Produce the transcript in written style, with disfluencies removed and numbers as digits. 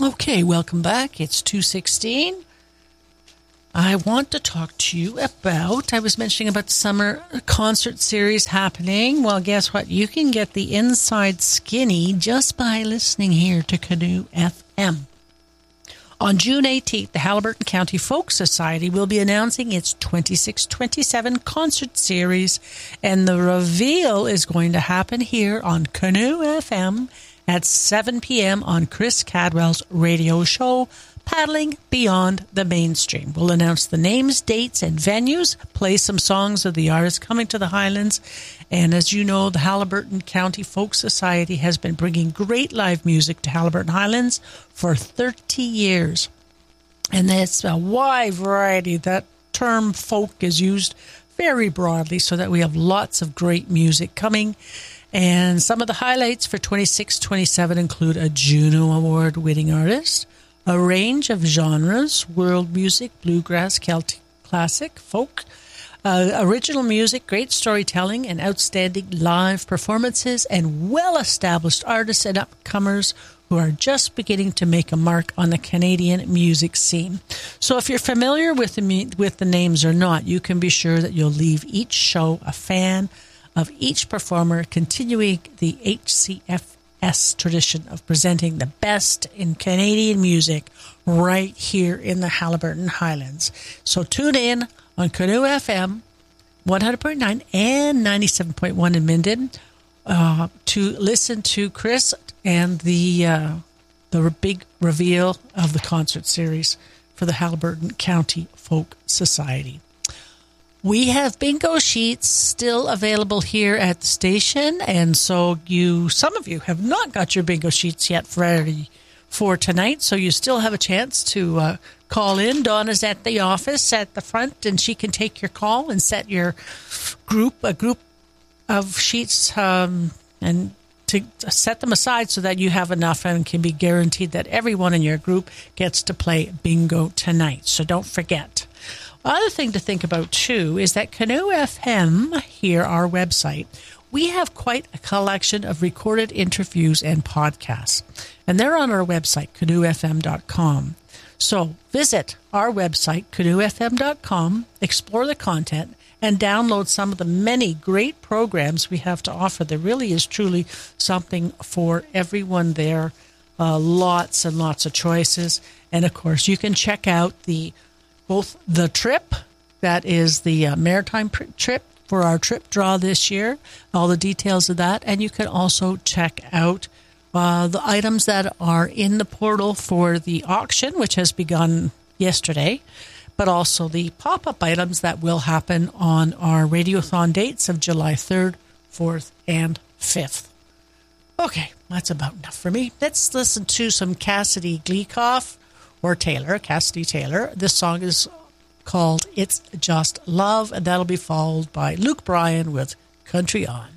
Okay, welcome back. It's 2:16. I want to talk to you about, I was mentioning about the summer concert series happening. Well, guess what? You can get the Inside Skinny just by listening here to Canoe FM. On June 18th, the Haliburton County Folk Society will be announcing its 26-27 concert series, and the reveal is going to happen here on Canoe FM at 7 p.m. on Chris Cadwell's radio show, Paddling Beyond the Mainstream. We'll announce the names, dates, and venues, play some songs of the artists coming to the Highlands. And as you know, the Haliburton County Folk Society has been bringing great live music to Haliburton Highlands for 30 years. And it's a wide variety. That term folk is used very broadly so that we have lots of great music coming. And some of the highlights for 26-27 include a Juno Award-winning artist, a range of genres, world music, bluegrass, Celtic, classic, folk, original music, great storytelling, and outstanding live performances, and well-established artists and upcomers who are just beginning to make a mark on the Canadian music scene. So if you're familiar with the names or not, you can be sure that you'll leave each show a fan of each performer, continuing the HCFS tradition of presenting the best in Canadian music right here in the Haliburton Highlands. So tune in on Canoe FM 100.9 and 97.1 in Minden to listen to Chris and the big reveal of the concert series for the Haliburton County Folk Society. We have bingo sheets still available here at the station, and so some of you have not got your bingo sheets yet ready for tonight, so you still have a chance to call in. Donna's at the office at the front, and she can take your call and set your a group of sheets, and to set them aside so that you have enough and can be guaranteed that everyone in your group gets to play bingo tonight. So don't forget. Other thing to think about, too, is that Canoe FM, here, our website, we have quite a collection of recorded interviews and podcasts. And they're on our website, canoefm.com. So visit our website, canoefm.com, explore the content, and download some of the many great programs we have to offer. There really is truly something for everyone there. Lots and lots of choices. And, of course, you can check out both the trip, that is the maritime trip for our trip draw this year, all the details of that, and you can also check out the items that are in the portal for the auction, which has begun yesterday, but also the pop-up items that will happen on our Radiothon dates of July 3rd, 4th, and 5th. Okay, that's about enough for me. Let's listen to some Cassidy Gleecoff. Or Cassidy Taylor. This song is called It's Just Love, and that'll be followed by Luke Bryan with Country On.